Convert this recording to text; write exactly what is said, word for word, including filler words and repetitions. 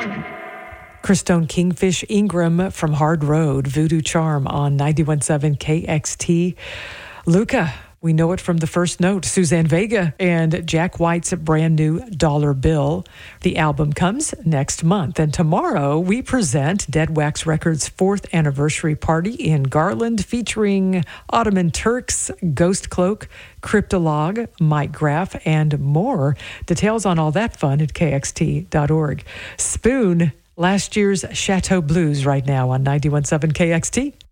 Christone Kingfish Ingram from Hard Road, Voodoo Charm on ninety-one point seven K X T. Luca, we know it from the first note. Suzanne Vega and Jack White's brand new Dollar Bill. The album comes next month. And tomorrow we present Dead Wax Records' fourth anniversary party in Garland featuring Ottoman Turks, Ghost Cloak, Cryptolog, Mike Graff, and more. Details on all that fun at K X T dot org. Spoon, last year's Chateau Blues right now on ninety-one point seven K X T.